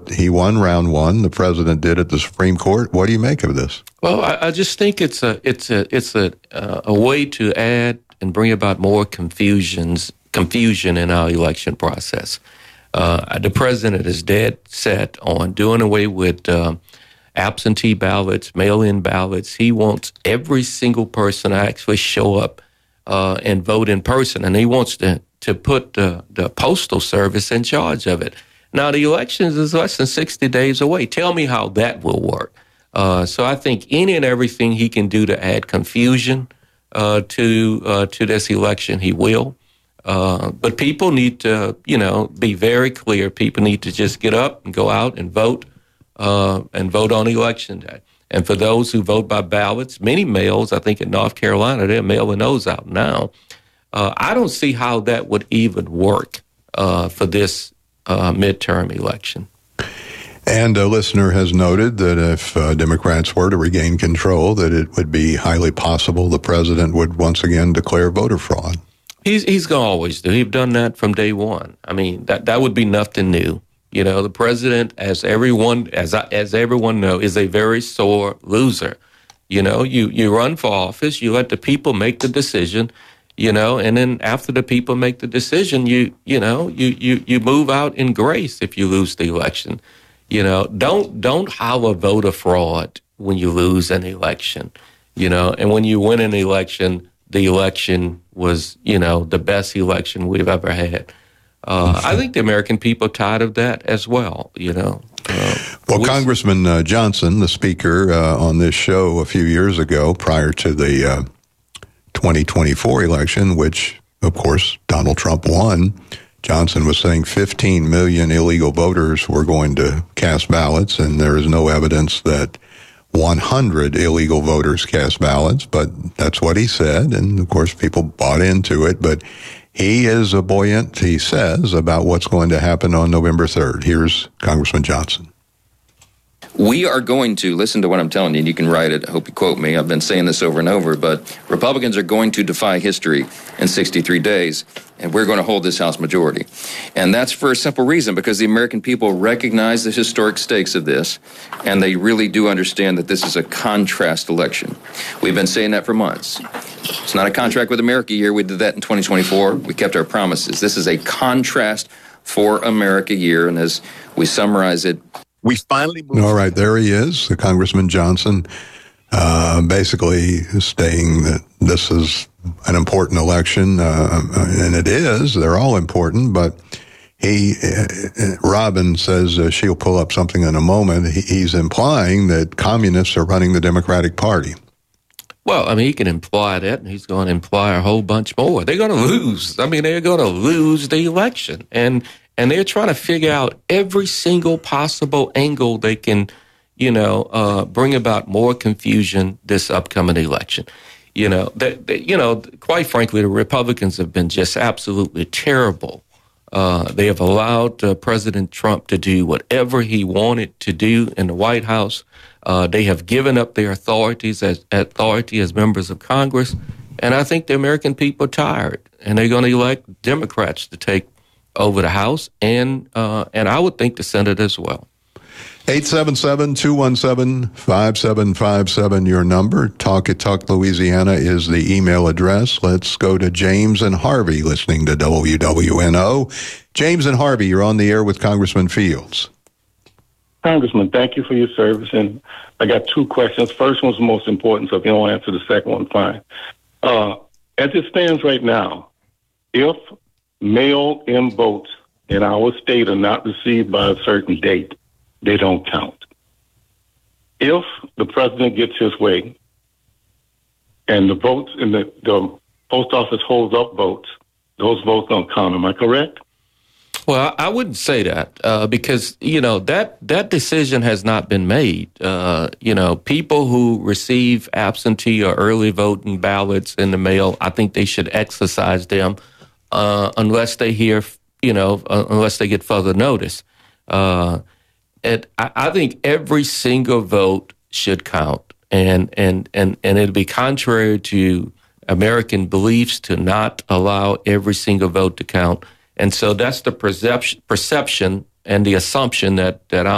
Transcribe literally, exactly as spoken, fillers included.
but he won round one. The president did at the Supreme Court. What do you make of this? Well, I, I just think it's a it's a it's a uh, a way to add and bring about more confusions confusion in our election process. Uh, the president is dead set on doing away with uh, absentee ballots, mail-in ballots. He wants every single person to actually show up uh, and vote in person, and he wants to to put the, the Postal Service in charge of it. Now, the elections is less than sixty days away. Tell me how that will work. Uh, so I think any and everything he can do to add confusion uh, to uh, to this election, he will. Uh, but people need to, you know, be very clear. People need to just get up and go out and vote uh, and vote on election day. And for those who vote by ballots, many mails, I think in North Carolina, they're mailing those out now. Uh, I don't see how that would even work uh, for this uh, midterm election. And a listener has noted that if uh, Democrats were to regain control, that it would be highly possible the president would once again declare voter fraud. He's he's going to always do. He's done that from day one. I mean, that, that would be nothing new. You know, the president, as everyone as I, as everyone know, is a very sore loser. You know, you, you run for office, you let the people make the decision, you know, and then after the people make the decision, you you know, you you, you move out in grace if you lose the election. You know, don't don't holler voter fraud when you lose an election. You know, and when you win an election, the election was, you know, the best election we've ever had. Uh, I think the American people are tired of that as well, you know. Uh, well, we, Congressman uh, Johnson, the speaker uh, on this show a few years ago, prior to the uh, twenty twenty-four election, which, of course, Donald Trump won, Johnson was saying fifteen million illegal voters were going to cast ballots, and there is no evidence that one hundred illegal voters cast ballots, but that's what he said, and of course people bought into it, but he is a buoyant, he says, about what's going to happen on November third. Here's Congressman Johnson. We are going to, listen to what I'm telling you, and you can write it, I hope you quote me, I've been saying this over and over, but Republicans are going to defy history in sixty-three days, and we're going to hold this House majority. And that's for a simple reason, because the American people recognize the historic stakes of this, and they really do understand that this is a contrast election. We've been saying that for months. It's not a contract with America year. We did that in twenty twenty-four. We kept our promises. This is a contrast for America year, and as we summarize it, we finally moved. All right, there he is, the Congressman Johnson, uh, basically saying that this is an important election, uh, and it is. They're all important, but he, uh, Robin says uh, she'll pull up something in a moment. He, he's implying that communists are running the Democratic Party. Well, I mean, he can imply that, and he's going to imply a whole bunch more. They're going to lose. I mean, they're going to lose the election, and and they're trying to figure out every single possible angle they can, you know, uh, bring about more confusion this upcoming election. You know, that, that, you know, quite frankly, the Republicans have been just absolutely terrible. Uh, they have allowed uh, President Trump to do whatever he wanted to do in the White House. Uh, they have given up their authorities as authority as members of Congress, and I think the American people are tired, and they're going to elect Democrats to take over the House, and uh, and I would think the Senate as well. eight seven seven, two one seven, five seven five seven, your number. Talk at Talk Louisiana is the email address. Let's go to James and Harvey listening to W W N O. James and Harvey, you're on the air with Congressman Fields. Congressman, thank you for your service. And I got two questions. First one's the most important, so if you don't answer the second one, fine. Uh, as it stands right now, if mail-in votes in our state are not received by a certain date, they don't count. If the president gets his way and the votes in the, the post office holds up votes, those votes don't count. Am I correct? Well, I wouldn't say that uh, because, you know, that that decision has not been made. Uh, you know, people who receive absentee or early voting ballots in the mail, I think they should exercise them uh, unless they hear, you know, uh, unless they get further notice. Uh, and I, I think every single vote should count. And, and, and, and it'd be contrary to American beliefs to not allow every single vote to count. And so that's the perception, perception and the assumption that, that I'm